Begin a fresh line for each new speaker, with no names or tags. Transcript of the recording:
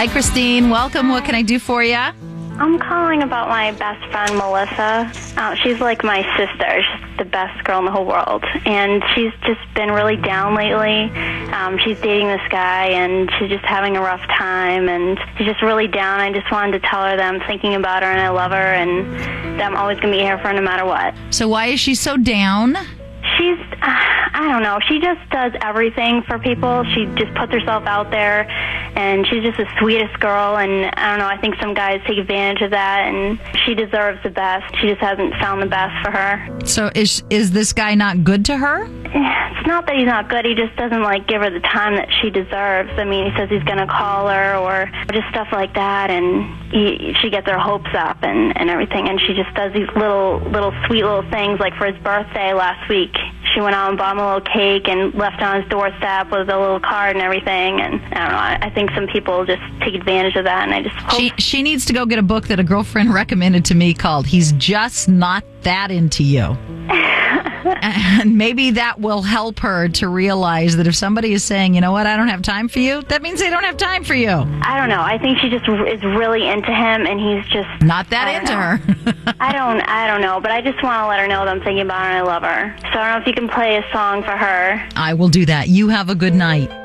Hi, Christine. Welcome. What can I do for you?
I'm calling about my best friend, Melissa. She's like my sister. She's the best girl in the whole world. And she's just been really down lately. She's dating this guy, and she's just having a rough time. And she's just really down. I just wanted to tell her that I'm thinking about her, and I love her, and that I'm always going to be here for her no matter what.
So why is she so down?
She's, I don't know, she just does everything for people. She just puts herself out there, and she's just the sweetest girl, and I don't know, I think some guys take advantage of that, and she deserves the best. She just hasn't found the best for her.
So is this guy not good to her?
It's not that he's not good, he just doesn't, give her the time that she deserves. I mean, he says he's going to call her, or just stuff like that, and she gets her hopes up and everything, and she just does these little sweet little things, like for his birthday last week. She went out and bought him a little cake and left it on his doorstep with a little card and everything. And I don't know, I think some people just take advantage of that. And I just hope
she needs to go get a book that a girlfriend recommended to me called He's Just Not That Into You. And maybe that will help her to realize that if somebody is saying, you know what, I don't have time for you, that means they don't have time for you.
I don't know. I think she just is really into him, and he's just
not that into her.
I don't know, but I just want to let her know that I'm thinking about her and I love her. So I don't know if you can play a song for her.
I will do that. You have a good night.